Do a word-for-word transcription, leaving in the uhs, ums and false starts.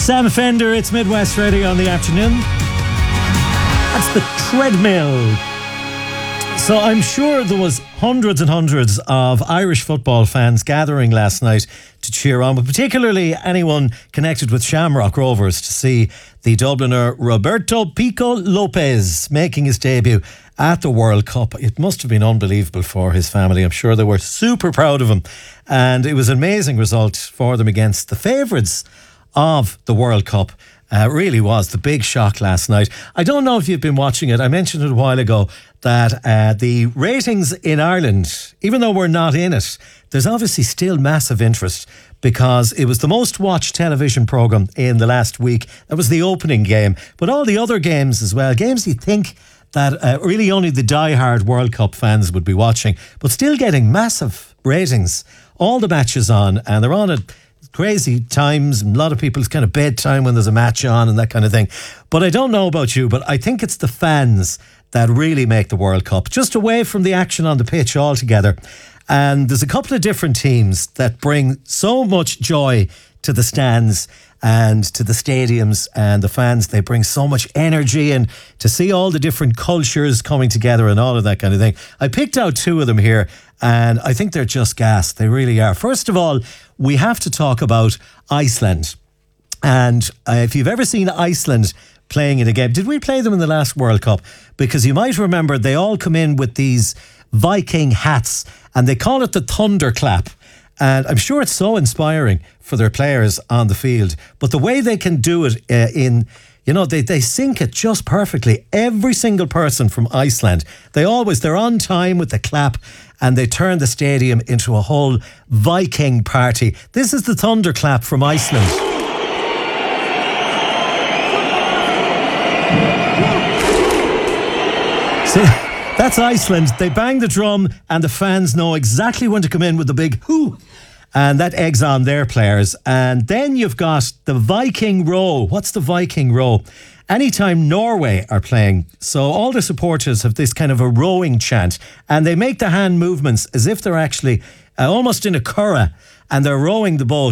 Sam Fender, it's Midwest Radio on the afternoon. That's the treadmill. So I'm sure there was hundreds and hundreds of Irish football fans gathering last night to cheer on, but particularly anyone connected with Shamrock Rovers to see the Dubliner Roberto Pico Lopez making his debut at the World Cup. It must have been unbelievable for his family. I'm sure they were super proud of him. And it was an amazing result for them against the favourites of the World Cup. Uh, really was the big shock last night. I don't know if you've been watching it. I mentioned it a while ago that uh, the ratings in Ireland, even though we're not in it, there's obviously still massive interest because it was the most watched television programme in the last week. That was the opening game. But all the other games as well, games you think that uh, really only the die-hard World Cup fans would be watching, but still getting massive ratings. All the matches on, and they're on at crazy times. A lot of people's kind of bedtime when there's a match on and that kind of thing. But I don't know about you, but I think it's the fans that really make the World Cup, just away from the action on the pitch altogether. And there's a couple of different teams that bring so much joy to the stands and to the stadiums and the fans. They bring so much energy, and to see all the different cultures coming together and all of that kind of thing. I picked out two of them here, and I think they're just gas. They really are. First of all, we have to talk about Iceland. And uh, if you've ever seen Iceland playing in a game, did we play them in the last World Cup? Because you might remember they all come in with these Viking hats, and they call it the thunderclap. And I'm sure it's so inspiring for their players on the field. But the way they can do it uh, in, you know, they, they sync it just perfectly. Every single person from Iceland, they always, they're on time with the clap, and they turn the stadium into a whole Viking party. This is the thunderclap from Iceland. So that's Iceland. They bang the drum and the fans know exactly when to come in with the big hoo. And that eggs on their players. And then you've got the Viking row. What's the Viking row? Anytime Norway are playing, so all the supporters have this kind of a rowing chant, and they make the hand movements as if they're actually uh, almost in a curragh, and they're rowing the boat.